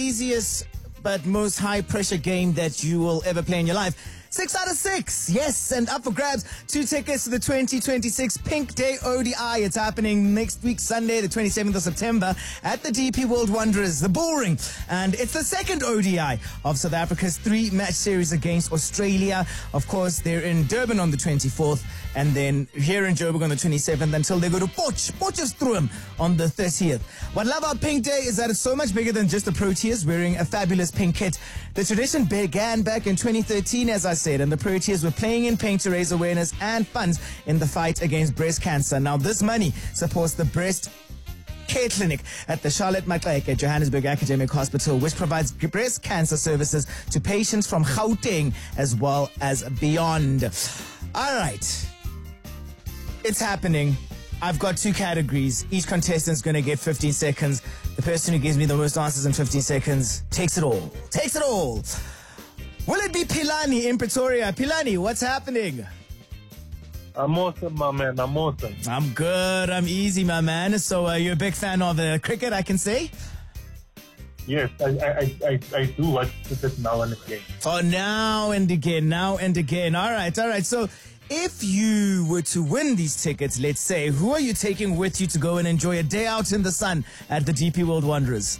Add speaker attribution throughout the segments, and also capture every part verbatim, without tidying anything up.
Speaker 1: Easiest but most high-pressure game that you will ever play in your life. Six out of six. Yes, and up for grabs, two tickets to the twenty twenty-six Pink Day O D I. It's happening next week, Sunday, the twenty-seventh of September, at the D P World Wanderers, the Bullring. And it's the second O D I of South Africa's three-match series against Australia. Of course, they're in Durban on the twenty-fourth, and then here in Joburg on the twenty-seventh, until they go to Potch, Potchefstroom on the thirtieth. What I love about Pink Day is that it's so much bigger than just the Proteas wearing a fabulous pink kit. The tradition began back in twenty thirteen, as I said, and the Proteas were playing in pink to raise awareness and funds in the fight against breast cancer. Now, this money supports the breast care clinic at the Charlotte Maxeke Johannesburg Academic Hospital, which provides breast cancer services to patients from Gauteng as well as beyond. All right. It's happening. I've got two categories. Each contestant's going to get fifteen seconds. The person who gives me the most answers in fifteen seconds takes it all. Takes it all. Will it be Philani in Pretoria? Philani, what's happening?
Speaker 2: I'm awesome, my man. I'm awesome.
Speaker 1: I'm good. I'm easy, my man. So uh, you're a big fan of uh, cricket, I can say?
Speaker 2: Yes, I I, I, I do watch cricket now and again.
Speaker 1: Oh, now and again, now and again. All right, all right. So if you were to win these tickets, let's say, who are you taking with you to go and enjoy a day out in the sun at the D P World Wanderers?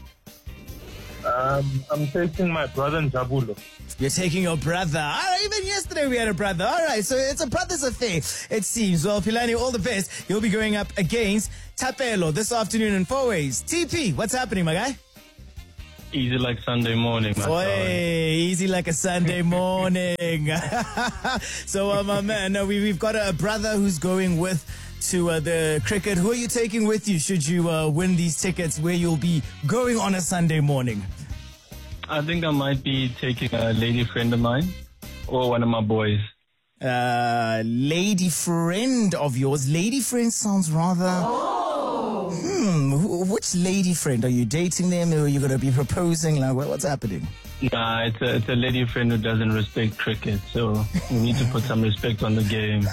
Speaker 2: Um, I'm taking my brother in Jabulo.
Speaker 1: You're taking your brother. All right, even yesterday we had a brother. All right, so it's a brother's affair, it seems. Well, Philani, all the best. You'll be going up against Thapelo this afternoon in four ways. T P, what's happening, my guy?
Speaker 3: Easy like Sunday morning, my
Speaker 1: Oy, easy like a Sunday morning. So, uh, my man, uh, we, we've got a brother who's going with to uh, the cricket. Who are you taking with you should you uh, win these tickets where you'll be going on a Sunday morning?
Speaker 3: I think I might be taking a lady friend of mine or one of my boys.
Speaker 1: Uh, lady friend of yours. Lady friend sounds rather... Oh. Hmm, wh- which lady friend? Are you dating them, or are you going to be proposing? Like, what, what's happening?
Speaker 3: Nah, it's a, it's a lady friend who doesn't respect cricket, so we need to put some respect on the game.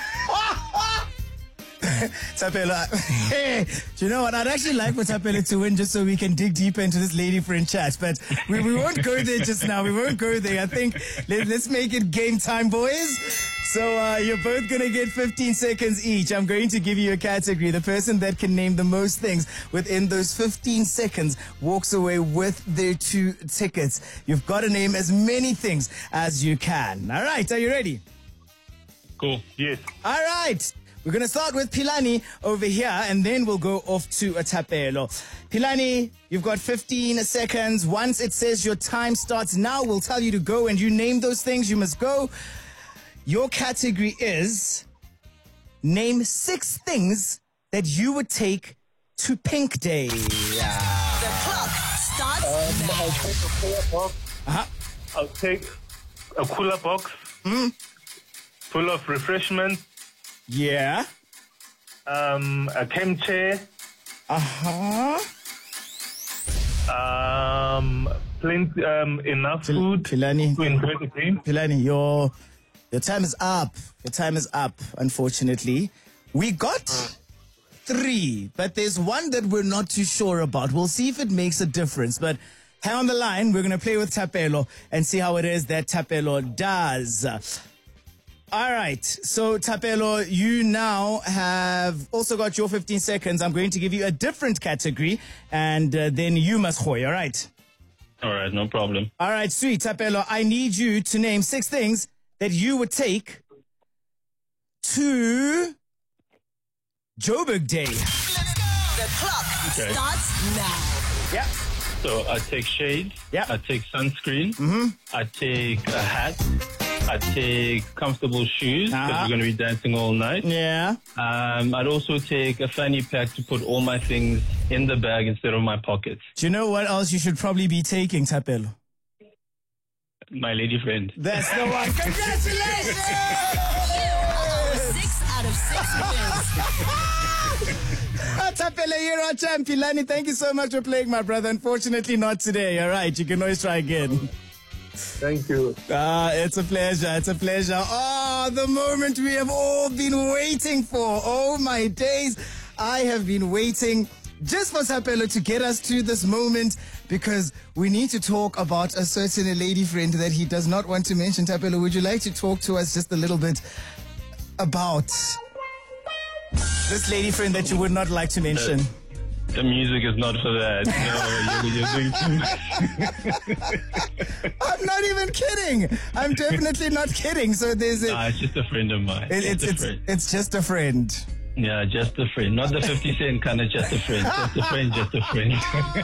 Speaker 1: Thapelo, hey, do you know what? I'd actually like for Thapelo to win just so we can dig deeper into this lady friend chat, but we, we won't go there just now. We won't go there. I think let, let's make it game time, boys. So uh, you're both going to get fifteen seconds each. I'm going to give you a category. The person that can name the most things within those fifteen seconds walks away with their two tickets. You've got to name as many things as you can. All right, are you ready?
Speaker 3: Cool.
Speaker 2: Yes.
Speaker 1: All right. We're going to start with Philani over here, and then we'll go off to a Thapelo. Philani, you've got fifteen seconds. Once it says your time starts now, we'll tell you to go, and you name those things. You must go. Your category is name six things that you would take to Pink Day. Yeah.
Speaker 4: The clock starts
Speaker 2: Um,
Speaker 4: now.
Speaker 2: I'll take a cooler box.
Speaker 1: Uh-huh.
Speaker 2: I'll take a cooler box
Speaker 1: Mm.
Speaker 2: full of refreshments.
Speaker 1: Yeah.
Speaker 2: Um, a camp chair.
Speaker 1: Uh-huh.
Speaker 2: Um, plenty, um, enough
Speaker 1: Phil-
Speaker 2: food
Speaker 1: Philani.
Speaker 2: to enjoy the game.
Speaker 1: Philani, your, your time is up. Your time is up, unfortunately. We got three, but there's one that we're not too sure about. We'll see if it makes a difference, but hang on the line. We're going to play with Thapelo and see how it is that Thapelo does. All right. So, Thapelo, you now have also got your fifteen seconds. I'm going to give you a different category, and uh, then you must hoy, all right?
Speaker 3: All right, no problem.
Speaker 1: All right, sweet, Thapelo. I need you to name six things that you would take to Joburg Day.
Speaker 4: The clock
Speaker 3: Okay.
Speaker 4: starts now.
Speaker 1: Yeah.
Speaker 3: So I take shade.
Speaker 1: Yeah.
Speaker 3: I take sunscreen.
Speaker 1: Mm-hmm.
Speaker 3: I take a hat. I take comfortable shoes because
Speaker 1: Uh-huh.
Speaker 3: we're going to be dancing all night.
Speaker 1: Yeah.
Speaker 3: Um, I'd also take a fanny pack to put all my things in the bag instead of my pockets.
Speaker 1: Do you know what else you should probably be taking, Thapelo?
Speaker 3: My lady friend.
Speaker 1: That's the one. Congratulations!
Speaker 4: Six out of six wins.
Speaker 1: Thapelo, you're our champ. Philani, thank you so much for playing, my brother. Unfortunately, not today. All right, you can always try again.
Speaker 2: Thank you.
Speaker 1: Ah, it's a pleasure. It's a pleasure. Oh, the moment we have all been waiting for. Oh, my days. I have been waiting just for Thapelo to get us to this moment because we need to talk about a certain lady friend that he does not want to mention. Thapelo, would you like to talk to us just a little bit about this lady friend that you would not like to mention?
Speaker 3: Uh, the music is not for that. No, you're, you're doing too much.
Speaker 1: I'm not even kidding. I'm definitely not kidding. So there's a.
Speaker 3: Nah, it's just a friend of mine.
Speaker 1: It, it's
Speaker 3: just a
Speaker 1: it's
Speaker 3: friend.
Speaker 1: it's just a friend.
Speaker 3: Yeah, just a friend. Not the fifty cent kind of just a friend. Just a friend, just a friend.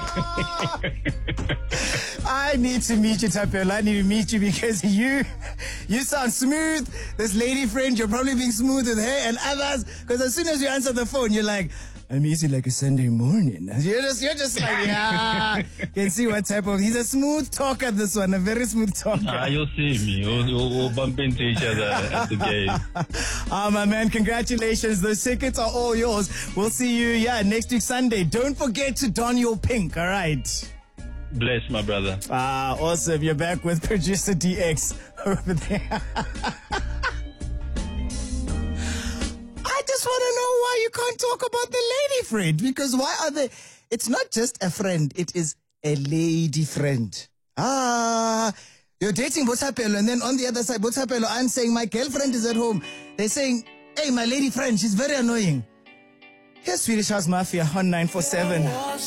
Speaker 1: I need to meet you, Thapelo. I need to meet you because you you sound smooth. This lady friend, you're probably being smooth with her and others. Because as soon as you answer the phone, you're like, I'm easy like a Sunday morning. You're just, you're just like, yeah. Can see what type of. He's a smooth talker, this one, a very smooth talker.
Speaker 3: Ah, you'll see me. We'll, we'll, we'll bump into each other at the game.
Speaker 1: Ah, my man, congratulations. Those tickets are all yours. We'll see you, yeah, next week Sunday. Don't forget to don your pink, all right?
Speaker 3: Bless, my brother.
Speaker 1: Ah, awesome. You're back with producer D X over there. I just want to know why you can't talk about the lady friend. Because why are they... It's not just a friend. It is a lady friend. Ah, you're dating Botshabelo, and then on the other side, Botshabelo, I'm saying my girlfriend is at home. They're saying, hey, my lady friend, she's very annoying. Here's Swedish House Mafia on nine four seven.